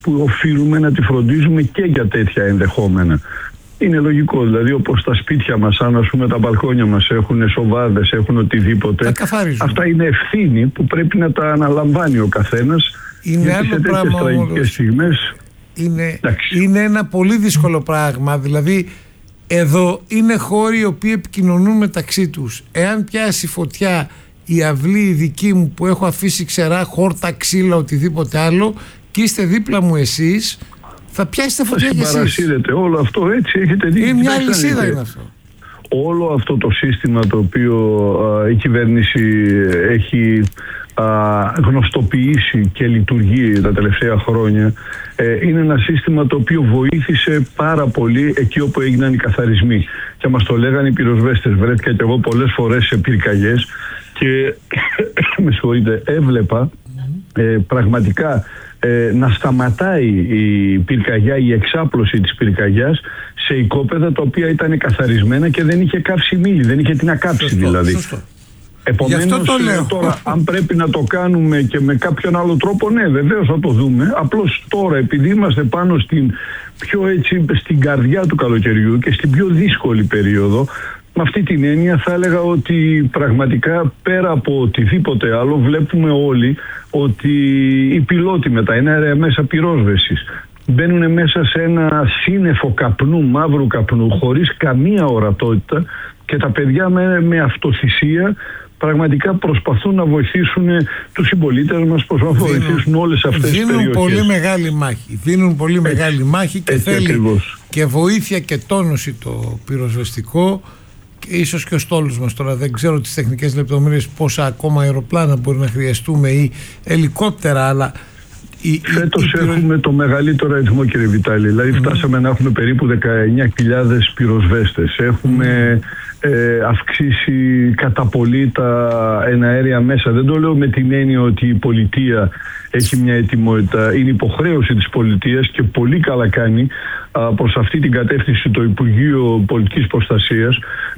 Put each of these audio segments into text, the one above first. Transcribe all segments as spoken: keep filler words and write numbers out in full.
που οφείλουμε να τη φροντίζουμε και για τέτοια ενδεχόμενα. Είναι λογικό, δηλαδή όπως τα σπίτια μας, αν ας πούμε τα μπαλκόνια μας έχουν σοβάδες, έχουν οτιδήποτε, αυτά είναι ευθύνη που πρέπει να τα αναλαμβάνει ο καθένας. Είναι άλλο πράγμα όμως, στιγμές, είναι, είναι ένα πολύ δύσκολο πράγμα, δηλαδή εδώ είναι χώροι οι οποίοι επικοινωνούν μεταξύ τους. Εάν πιάσει φωτιά η αυλή η δική μου που έχω αφήσει ξερά, χόρτα, ξύλα, οτιδήποτε άλλο, και είστε δίπλα μου εσείς, θα πιάσετε φωτιά κι εσείς. Όλο αυτό έτσι έχετε δει. Είναι μια αλυσίδα είναι αυτό. Όλο αυτό το σύστημα το οποίο α, η κυβέρνηση έχει α, γνωστοποιήσει και λειτουργεί τα τελευταία χρόνια, ε, είναι ένα σύστημα το οποίο βοήθησε πάρα πολύ εκεί όπου έγιναν οι καθαρισμοί. Και μας το λέγανε οι πυροσβέστες. Βρέθηκα και εγώ πολλές φορές σε πυρκαγιές και με συγχωρείτε, έβλεπα ε, πραγματικά ε, να σταματάει η πυρκαγιά, η εξάπλωση της πυρκαγιάς σε οικόπεδα τα οποία ήταν καθαρισμένα και δεν είχε κάψει μήλι, δεν είχε τι να κάψει. Σωστό, δηλαδή. Σωστό. Επομένως, τώρα, αν πρέπει να το κάνουμε και με κάποιον άλλο τρόπο, ναι, βεβαίως θα το δούμε. Απλώς τώρα, επειδή είμαστε πάνω στην πιο έτσι, στην καρδιά του καλοκαιριού και στην πιο δύσκολη περίοδο, με αυτή την έννοια θα έλεγα ότι πραγματικά πέρα από οτιδήποτε άλλο βλέπουμε όλοι ότι οι πιλότοι με τα εναέρια μέσα πυρόσβεσης μπαίνουν μέσα σε ένα σύννεφο καπνού, μαύρου καπνού, χωρίς καμία ορατότητα, και τα παιδιά με, με αυτοθυσία πραγματικά προσπαθούν να βοηθήσουν τους συμπολίτες μας, προσπαθούν να βοηθήσουν όλες αυτές τις περιοχές. Δίνουν πολύ μεγάλη μάχη. Δίνουν πολύ έτσι, μεγάλη μάχη και έτσι, θέλει ακριβώς. Και βοήθεια και τόνωση το πυροσβεστικό, και ίσως και ο στόλος μας. Τώρα δεν ξέρω τις τεχνικές λεπτομέρειες, πόσα ακόμα αεροπλάνα μπορεί να χρειαστούμε ή ελικόπτερα, αλλά η, φέτος η, η, έχουμε το μεγαλύτερο αριθμό, κύριε Βιτάλη. Δηλαδή mm. φτάσαμε να έχουμε περίπου δεκαεννιά χιλιάδες πυροσβέστες. Έχουμε mm. ε, αυξήσει κατά πολύ τα εναέρια μέσα. Δεν το λέω με την έννοια ότι η πολιτεία έχει μια ετοιμότητα. Είναι υποχρέωση της πολιτείας και πολύ καλά κάνει α, προς αυτή την κατεύθυνση το Υπουργείο Πολιτικής Προστασίας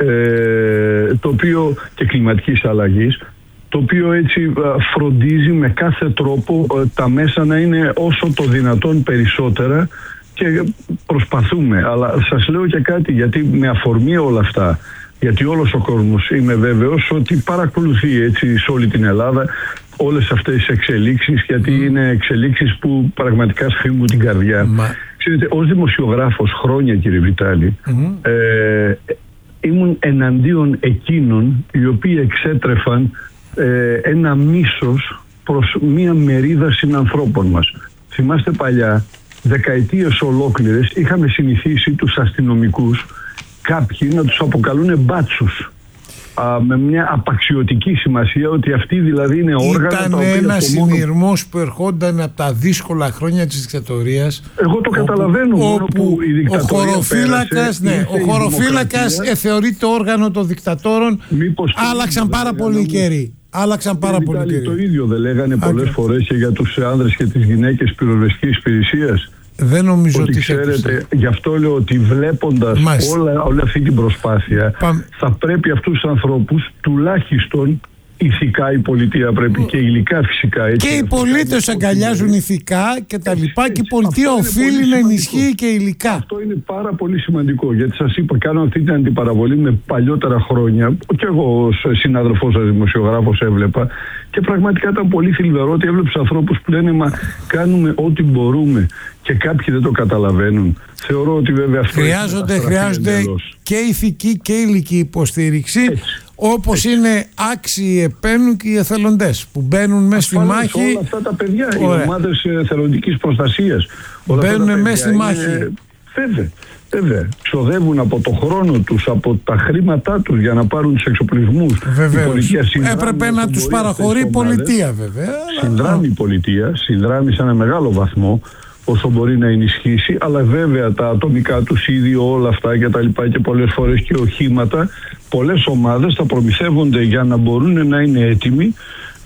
ε, το οποίο, και κλιματικής αλλαγής, το οποίο έτσι φροντίζει με κάθε τρόπο τα μέσα να είναι όσο το δυνατόν περισσότερα, και προσπαθούμε. Αλλά σας λέω και κάτι, γιατί με αφορμή όλα αυτά, γιατί όλος ο κόσμος είμαι βέβαιος ότι παρακολουθεί έτσι σε όλη την Ελλάδα όλες αυτές τις εξελίξεις, γιατί mm. είναι εξελίξεις που πραγματικά σφίγγουν την καρδιά. Mm. Ξέρετε, ως δημοσιογράφος χρόνια, κύριε Βιτάλη, mm. ε, ήμουν εναντίον εκείνων οι οποίοι εξέτρεφαν ε, ένα μίσος προς μία μερίδα συνανθρώπων μας. Θυμάστε παλιά, δεκαετίες ολόκληρες είχαμε συνηθίσει τους αστυνομικούς κάποιοι να τους αποκαλούν μπάτσους, α, με μια απαξιωτική σημασία, ότι αυτοί δηλαδή είναι όργανα. Ήταν τα οποία ένας συνειρμός μόνο... που ερχόταν από τα δύσκολα χρόνια της δικτατορίας. Εγώ το όπου, καταλαβαίνω μόνο που η δικτατορία ο χωροφύλακας, ναι, ο χωροφύλακας ε, θεωρείται όργανο των δικτατόρων. Άλλαξαν πάρα πολύ καιροί. Άλλαξαν πάρα πολύ καιροί. Το ίδιο δεν λέγανε πολλές φορές και για τους άνδρες και τις γυναίκες πυροσβεστικής υπηρεσίας? Δεν νομίζω ότι, ότι ξέρετε, γι' αυτό λέω ότι βλέποντας όλα, όλη αυτή την προσπάθεια, Πα... θα πρέπει αυτούς τους ανθρώπους τουλάχιστον ηθικά, η πολιτεία πρέπει, και υλικά φυσικά. Έτσι, και οι πολίτες αγκαλιάζουν ηθικά και τα έτσι, λοιπά, έτσι, και η πολιτεία οφείλει να ενισχύει και υλικά. Αυτό είναι πάρα πολύ σημαντικό, γιατί σας είπα, κάνω αυτή την αντιπαραβολή με παλιότερα χρόνια, και εγώ ως συνάδελφός σας δημοσιογράφος έβλεπα, και πραγματικά ήταν πολύ θλιβερό ότι έβλεπες ανθρώπους που λένε μα κάνουμε ό,τι μπορούμε, και κάποιοι δεν το καταλαβαίνουν. Θεωρώ ότι βέβαια αυτό χρειάζονται, χρειάζονται και ηθική και υλική υποστήριξη. Έτσι. Όπως είναι άξιοι επένου και οι εθελοντές που μπαίνουν μέσα στη μάχη. Όλα αυτά τα παιδιά, ωραία, οι ομάδες εθελοντικής προστασίας, μπαίνουν μέσα στη μάχη. Βέβαια, βέβαια. Ξοδεύουν από το χρόνο τους, από τα χρήματά τους για να πάρουν τους εξοπλισμούς. Βεβαίως. Έπρεπε να τους παραχωρεί η πολιτεία, βέβαια. Συνδράμει η πολιτεία, συνδράμει σε ένα μεγάλο βαθμό όσο μπορεί να ενισχύσει, αλλά βέβαια τα ατομικά τους ήδη, όλα αυτά και τα λοιπά, και πολλές φορές και οχήματα, πολλές ομάδες θα προμηθεύονται για να μπορούν να είναι έτοιμοι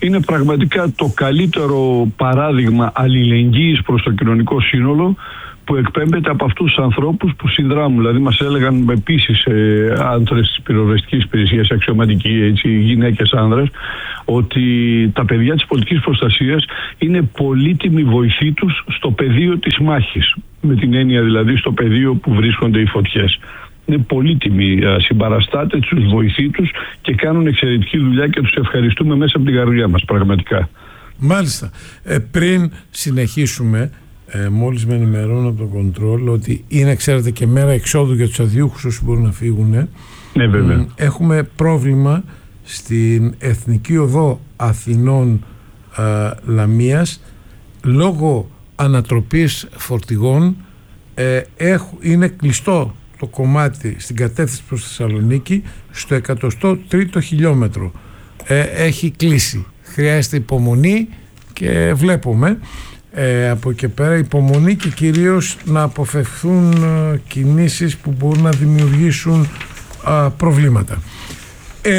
είναι πραγματικά το καλύτερο παράδειγμα αλληλεγγύης προς το κοινωνικό σύνολο που εκπέμπεται από αυτούς τους ανθρώπους που συνδράμουν. Δηλαδή μας έλεγαν επίσης ε, άντρες της πυροσβεστικής υπηρεσίας, αξιωματικοί, έτσι, γυναίκες, άνδρες, ότι τα παιδιά της πολιτικής προστασίας είναι πολύτιμη βοηθή τους στο πεδίο της μάχης. Με την έννοια δηλαδή στο πεδίο που βρίσκονται οι φωτιές. Είναι πολύτιμοι συμπαραστάτες, τους βοηθοί τους και κάνουν εξαιρετική δουλειά και τους ευχαριστούμε μέσα από την καρδιά μας, πραγματικά. Μάλιστα. Ε, πριν συνεχίσουμε, ε, μόλις με ενημερώνω από το κοντρόλ ότι είναι, ξέρετε, και μέρα εξόδου για τους αδιούχους όσοι μπορούν να φύγουν. Ναι, βέβαια. Έχουμε πρόβλημα στην Εθνική Οδό Αθηνών ε, Λαμίας λόγω ανατροπής φορτηγών. ε, έχ, είναι κλειστό το κομμάτι στην κατεύθυνση προς Θεσσαλονίκη στο εκατοστό τρίτο χιλιόμετρο. Ε, έχει κλείσει. Χρειάζεται υπομονή και βλέπουμε ε, από εκεί πέρα υπομονή και κυρίως να αποφευθούν ε, κινήσεις που μπορούν να δημιουργήσουν ε, προβλήματα. Ε,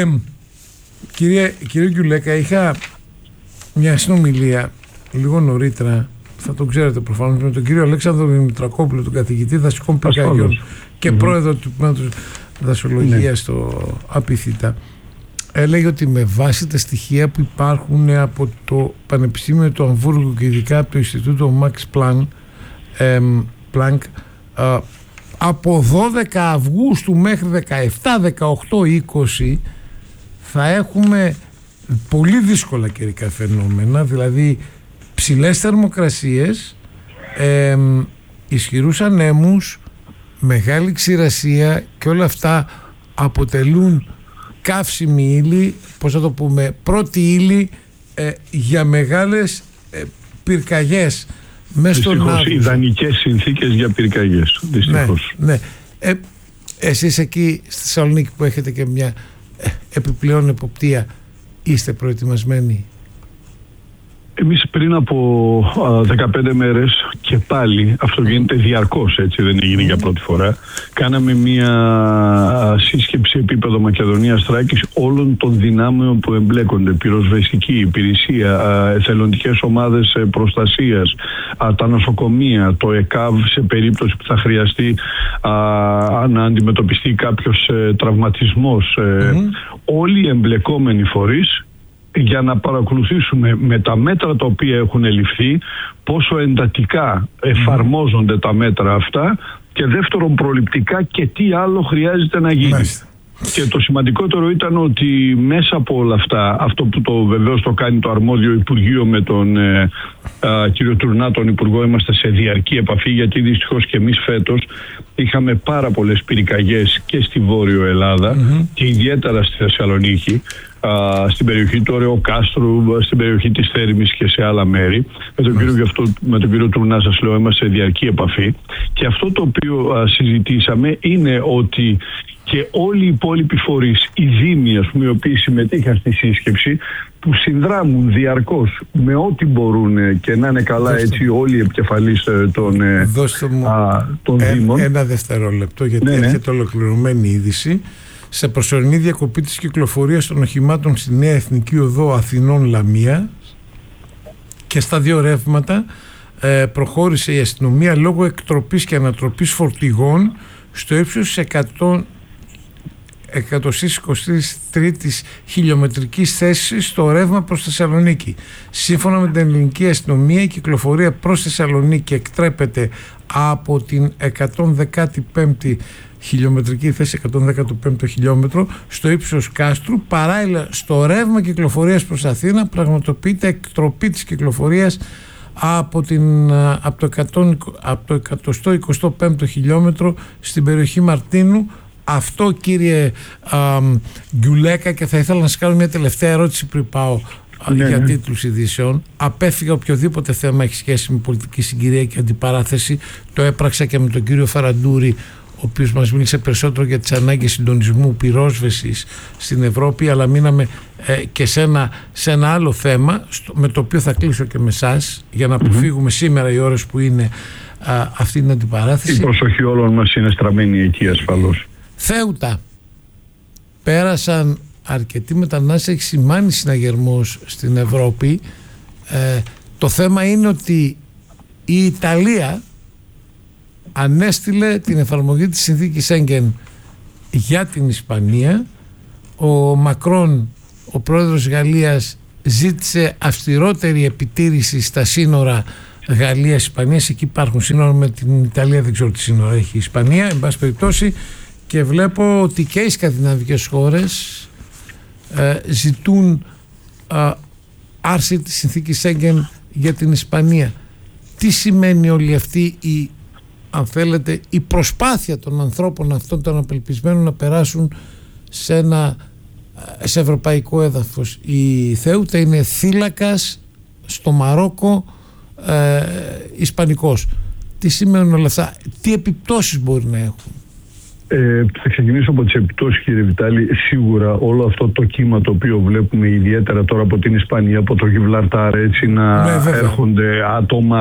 κύριε, κύριε Γκιουλέκα, είχα μια συνομιλία λίγο νωρίτερα, θα το ξέρετε προφανώς, με τον κύριο Αλέξανδρο Δημητρακόπουλο, τον καθηγητή δασικών πυρκαγιών και mm-hmm. πρόεδρο του Τμήματος Δασολογίας στο Απίθυτα. Έλεγε ότι με βάση τα στοιχεία που υπάρχουν από το Πανεπιστήμιο του Αμβούργου και ειδικά από το Ινστιτούτο Max Planck, ε, Planck ε, από δώδεκα Αυγούστου μέχρι δεκαεπτά, δεκαοκτώ, είκοσι θα έχουμε πολύ δύσκολα καιρικά φαινόμενα, δηλαδή ψηλές θερμοκρασίες, ε, ισχυρούς ανέμους, μεγάλη ξηρασία, και όλα αυτά αποτελούν καύσιμη ύλη, πώς θα το πούμε, πρώτη ύλη ε, για μεγάλες ε, πυρκαγιές μέσα στον Αύγουστο. Ιδανικές συνθήκες για πυρκαγιές, δυστυχώς. Ναι, ναι. Ε, εσείς εκεί στη Θεσσαλονίκη που έχετε και μια ε, επιπλέον εποπτεία, είστε προετοιμασμένοι? Εμείς πριν από α, δεκαπέντε μέρες, και πάλι αυτό γίνεται διαρκώς, έτσι, δεν έγινε για πρώτη φορά, κάναμε μια α, σύσκεψη επίπεδο Μακεδονίας Θράκης όλων των δυνάμεων που εμπλέκονται, πυροσβεστική υπηρεσία, α, εθελοντικές ομάδες προστασίας, α, τα νοσοκομεία, το ΕΚΑΒ σε περίπτωση που θα χρειαστεί α, να αντιμετωπιστεί κάποιος ε, τραυματισμός, ε, mm-hmm. όλοι οι εμπλεκόμενοι φορείς, για να παρακολουθήσουμε με τα μέτρα τα οποία έχουν ληφθεί πόσο εντατικά εφαρμόζονται τα μέτρα αυτά, και δεύτερον προληπτικά και τι άλλο χρειάζεται να γίνει. Μάλιστα. Και το σημαντικότερο ήταν ότι μέσα από όλα αυτά, αυτό που το βεβαίως το κάνει το αρμόδιο Υπουργείο με τον ε, ε, κύριο Τουρνά, τον Υπουργό, είμαστε σε διαρκή επαφή, γιατί δυστυχώς και εμείς φέτος είχαμε πάρα πολλές πυρκαγιές και στη Βόρειο Ελλάδα mm-hmm. και ιδιαίτερα στη Θεσσαλονίκη, Uh, στην περιοχή του Ωρεοκάστρου, στην περιοχή της Θέρμης και σε άλλα μέρη. Με τον κύριο, γι' αυτό, με τον κύριο Τουρνά, σας λέω, είμαστε σε διαρκή επαφή. Και αυτό το οποίο uh, συζητήσαμε είναι ότι και όλοι οι υπόλοιποι φορείς, οι δήμοι, ας πούμε, οι οποίοι συμμετείχαν στη σύσκεψη, που συνδράμουν διαρκώς με ό,τι μπορούν και να είναι καλά. Δώστε έτσι μου. Όλοι οι επικεφαλείς των, α, των ε, δήμων. Ένα δευτερόλεπτο, γιατί ναι, ναι. έρχεται ολοκληρωμένη είδηση. Σε προσωρινή διακοπή της κυκλοφορίας των οχημάτων στη Νέα Εθνική Οδό Αθηνών Λαμία και στα δύο ρεύματα ε, προχώρησε η αστυνομία λόγω εκτροπής και ανατροπής φορτηγών στο ύψος της εκατοστής εικοστής τρίτης χιλιομετρικής θέσης στο ρεύμα προς Θεσσαλονίκη. Σύμφωνα με την ελληνική αστυνομία, η κυκλοφορία προς Θεσσαλονίκη εκτρέπεται από την εκατόν δέκατη πέμπτη χιλιομετρική θέση, εκατόν δέκατο πέμπτο χιλιόμετρο, στο ύψος Κάστρου. Παράλληλα, στο ρεύμα κυκλοφορίας προς Αθήνα πραγματοποιείται εκτροπή της κυκλοφορίας από, την, από, το, εκατό, από το εκατοστό εικοστό πέμπτο χιλιόμετρο στην περιοχή Μαρτίνου. Αυτό, κύριε α, Γκιουλέκα, και θα ήθελα να σας κάνω μια τελευταία ερώτηση πριν πάω ναι, για τίτλους ειδήσεων. Απέφυγα οποιοδήποτε θέμα έχει σχέση με πολιτική συγκυρία και αντιπαράθεση. Το έπραξα και με τον κύριο Φαραντούρη, ο οποίος μας μίλησε περισσότερο για τις ανάγκες συντονισμού πυρόσβεσης στην Ευρώπη, αλλά μείναμε ε, και σε ένα, σε ένα άλλο θέμα, στο, με το οποίο θα κλείσω και με εσάς, για να αποφύγουμε mm-hmm. σήμερα οι ώρες που είναι α, αυτή την αντιπαράθεση. Η προσοχή όλων μας είναι στραμμένη εκεί ασφαλώς. Θέουτα. Πέρασαν αρκετοί μετανάστες, έχει σημάνει συναγερμός στην Ευρώπη. Ε, το θέμα είναι ότι η Ιταλία ανέστηλε την εφαρμογή της συνθήκης Σέγγεν για την Ισπανία. Ο Μακρόν, ο πρόεδρος της Γαλλίας, ζήτησε αυστηρότερη επιτήρηση στα σύνορα Γαλλίας-Ισπανίας. Εκεί υπάρχουν σύνορα, με την Ιταλία δεν ξέρω τι σύνορα έχει η Ισπανία, εν πάση περιπτώσει, και βλέπω ότι και οι σκανδιναβικές χώρες ε, ζητούν ε, άρση της συνθήκης Σέγγεν για την Ισπανία. Τι σημαίνει όλη αυτή η, αν θέλετε, η προσπάθεια των ανθρώπων αυτών των απελπισμένων να περάσουν σε ένα σε ευρωπαϊκό έδαφος? Η Θέουτα είναι θύλακας στο Μαρόκο ε, ισπανικός. Τι σημαίνουν όλα αυτά, τι επιπτώσεις μπορεί να έχουν? Ε, θα ξεκινήσω από τις επιπτώσεις, κύριε Βιτάλη. Σίγουρα όλο αυτό το κύμα το οποίο βλέπουμε ιδιαίτερα τώρα από την Ισπανία, από το Γιβραλτάρ, έτσι να ναι, έρχονται άτομα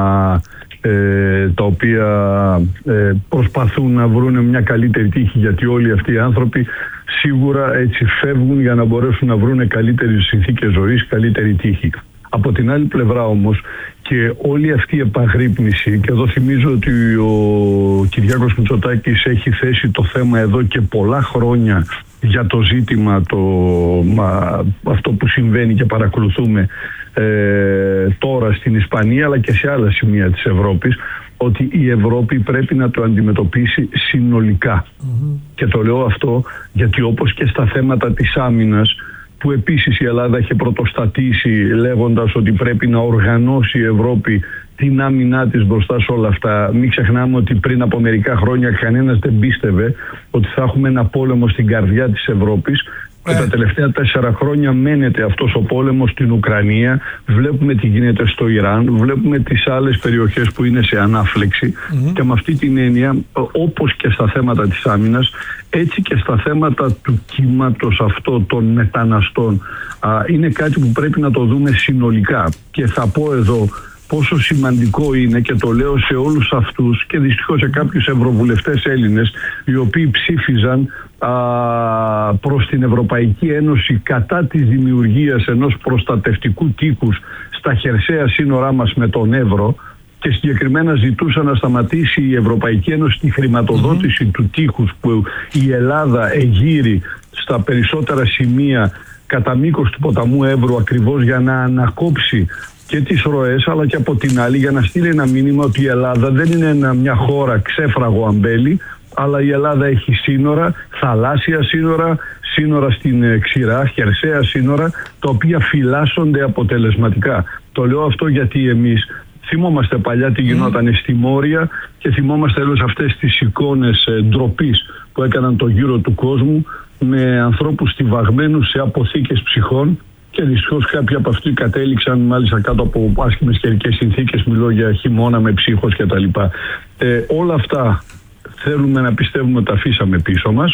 ε, τα οποία ε, προσπαθούν να βρουν μια καλύτερη τύχη, γιατί όλοι αυτοί οι άνθρωποι σίγουρα έτσι φεύγουν για να μπορέσουν να βρουν καλύτερες συνθήκες ζωής, καλύτερη τύχη. Από την άλλη πλευρά όμως, και όλη αυτή η επαγρύπνηση, και εδώ θυμίζω ότι ο Κυριάκος Μητσοτάκης έχει θέσει το θέμα εδώ και πολλά χρόνια για το ζήτημα, το, μα, αυτό που συμβαίνει και παρακολουθούμε ε, τώρα στην Ισπανία αλλά και σε άλλα σημεία της Ευρώπης, ότι η Ευρώπη πρέπει να το αντιμετωπίσει συνολικά. Mm-hmm. Και το λέω αυτό γιατί, όπως και στα θέματα της άμυνας, που επίσης η Ελλάδα έχει πρωτοστατήσει λέγοντας ότι πρέπει να οργανώσει η Ευρώπη την άμυνά της μπροστά σε όλα αυτά. Μην ξεχνάμε ότι πριν από μερικά χρόνια κανένας δεν πίστευε ότι θα έχουμε ένα πόλεμο στην καρδιά της Ευρώπης. Και τα τελευταία τέσσερα χρόνια μένεται αυτός ο πόλεμος στην Ουκρανία. Βλέπουμε τι γίνεται στο Ιράν, βλέπουμε τις άλλες περιοχές που είναι σε ανάφλεξη. Mm-hmm. Και με αυτή την έννοια, όπως και στα θέματα της άμυνας, έτσι και στα θέματα του κύματος αυτό των μεταναστών, α, είναι κάτι που πρέπει να το δούμε συνολικά. Και θα πω εδώ πόσο σημαντικό είναι, και το λέω σε όλους αυτούς και δυστυχώς σε κάποιους ευρωβουλευτές Έλληνες οι οποίοι ψήφιζαν α, προς την Ευρωπαϊκή Ένωση κατά της δημιουργίας ενός προστατευτικού τείχους στα χερσαία σύνορά μας με τον Εύρο, και συγκεκριμένα ζητούσαν να σταματήσει η Ευρωπαϊκή Ένωση τη χρηματοδότηση mm-hmm. του τείχους που η Ελλάδα εγείρει στα περισσότερα σημεία κατά μήκος του ποταμού Εύρου, ακριβώς για να ανακόψει και τις ροές, αλλά και από την άλλη για να στείλει ένα μήνυμα ότι η Ελλάδα δεν είναι μια χώρα ξέφραγο αμπέλι, αλλά η Ελλάδα έχει σύνορα, θαλάσσια σύνορα, σύνορα στην ξηρά, χερσαία σύνορα, τα οποία φυλάσσονται αποτελεσματικά. Το λέω αυτό γιατί εμείς θυμόμαστε παλιά τι γινόταν mm. στη Μόρια, και θυμόμαστε όλες αυτές τις εικόνες ντροπής που έκαναν το γύρο του κόσμου, με ανθρώπους στιβαγμένους σε αποθήκες ψυχών, και δυστυχώς κάποιοι από αυτοί κατέληξαν μάλιστα κάτω από άσχημες καιρικές συνθήκες. Μιλώ για χειμώνα με ψύχος κτλ. Ε, όλα αυτά θέλουμε να πιστεύουμε ότι τα αφήσαμε πίσω μας.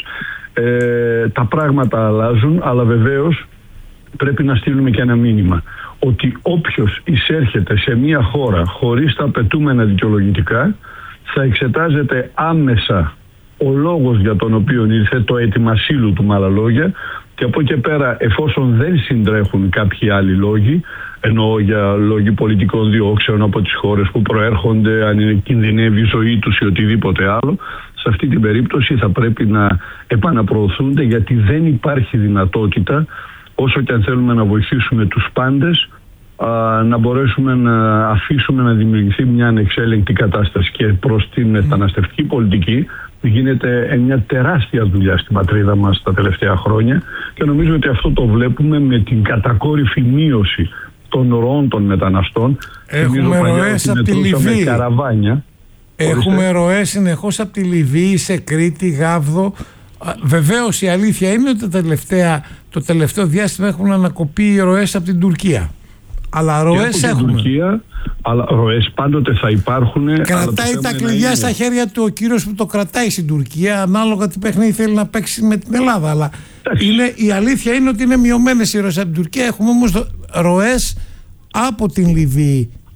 Ε, τα πράγματα αλλάζουν, αλλά βεβαίως πρέπει να στείλουμε και ένα μήνυμα ότι όποιος εισέρχεται σε μια χώρα χωρίς τα απαιτούμενα δικαιολογητικά, θα εξετάζεται άμεσα ο λόγος για τον οποίο ήρθε, το αίτημα ασύλου του με άλλα λόγια, και από εκεί και πέρα, εφόσον δεν συντρέχουν κάποιοι άλλοι λόγοι, εννοώ για λόγοι πολιτικών διώξεων από τις χώρες που προέρχονται, αν είναι κινδυνεύει η ζωή τους ή οτιδήποτε άλλο, σε αυτή την περίπτωση θα πρέπει να επαναπροωθούνται, γιατί δεν υπάρχει δυνατότητα, όσο και αν θέλουμε να βοηθήσουμε τους πάντες, α, να μπορέσουμε να αφήσουμε να δημιουργηθεί μια ανεξέλεγκτη κατάσταση. Και προς την μεταναστευτική πολιτική γίνεται μια τεράστια δουλειά στην πατρίδα μας τα τελευταία χρόνια, και νομίζω ότι αυτό το βλέπουμε με την κατακόρυφη μείωση των ροών των μεταναστών. Έχουμε ροές από τη Λιβύη. Καραβάνια. Έχουμε ροές συνεχώς από τη Λιβύη σε Κρήτη, Γάβδο. Βεβαίως η αλήθεια είναι ότι τα τελευταία, το τελευταίο διάστημα έχουν ανακοπεί οι ροές από την Τουρκία. Αλλά ροές έχουμε. Τουρκία, αλλά ροές πάντοτε θα υπάρχουν. Κρατάει τα κλειδιά στα χέρια του ο κύριος που το κρατάει στην Τουρκία, ανάλογα τι παιχνίδι θέλει να παίξει με την Ελλάδα. Αλλά είναι, η αλήθεια είναι ότι είναι μειωμένες οι ροές από την Τουρκία. Έχουμε όμως ροές από την Λιβύη.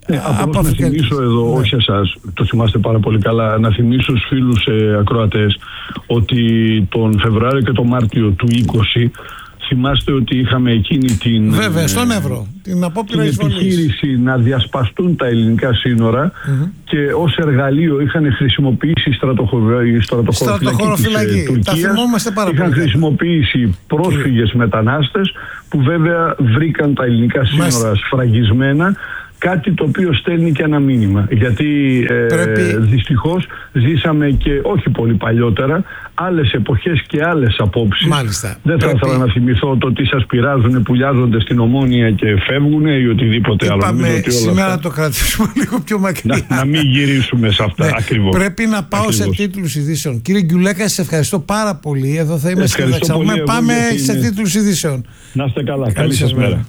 Ναι, από να θυμίσω εδώ, ναι. όχι εσάς, το θυμάστε πάρα πολύ καλά, να θυμίσω στους φίλους ε, ακροατές ότι τον Φεβρουάριο και τον Μάρτιο του είκοσι θυμάστε ότι είχαμε εκείνη την, Βέβαια, στον Εύρο, την απόπειρα εισβολής, την επιχείρηση να διασπαστούν τα ελληνικά σύνορα mm-hmm. και ως εργαλείο είχαν χρησιμοποιήσει η στρατοχωροφυλακή της Τουρκίας, είχαν χρησιμοποιήσει πρόσφυγες mm. μετανάστες που βέβαια βρήκαν τα ελληνικά σύνορα Μάλιστα. σφραγισμένα. Κάτι το οποίο στέλνει και ένα μήνυμα. Γιατί ε, Πρέπει... δυστυχώς ζήσαμε και όχι πολύ παλιότερα άλλες εποχές και άλλες απόψεις. Μάλιστα. Δεν θα ήθελα Πρέπει... να θυμηθώ το ότι σας πειράζουν, πουλιάζονται στην Ομόνια και φεύγουν ή οτιδήποτε άλλο. Είπαμε σήμερα αυτά... το κρατήσουμε λίγο πιο μακριά. Να, να μην γυρίσουμε σε αυτά. Ναι. Ακριβώς. Πρέπει να πάω Ακριβώς. σε τίτλους ειδήσεων. Κύριε Γκιουλέκα, σας ευχαριστώ πάρα πολύ. Εδώ θα είμαστε και θα Πάμε σε τίτλους ειδήσεων. Να είστε καλά. Καλή σας μέρα.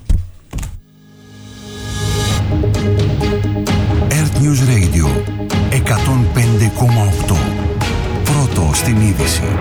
Earth News Radio εκατόν πέντε κόμμα οκτώ. Πρώτο στην είδηση.